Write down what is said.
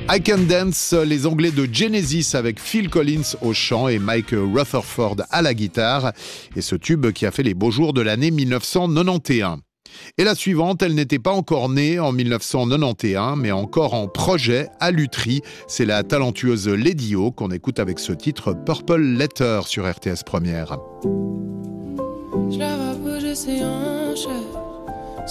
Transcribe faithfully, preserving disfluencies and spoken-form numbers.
I Can Dance, les Anglais de Genesis avec Phil Collins au chant et Mike Rutherford à la guitare. Et ce tube qui a fait les beaux jours de l'année mille neuf cent quatre-vingt-onze. Et la suivante, elle n'était pas encore née en mille neuf cent quatre-vingt-onze, mais encore en projet à Lutry. C'est la talentueuse Lady O qu'on écoute avec ce titre Purple Letter sur R T S Première. Je la vois bouger ses hanches.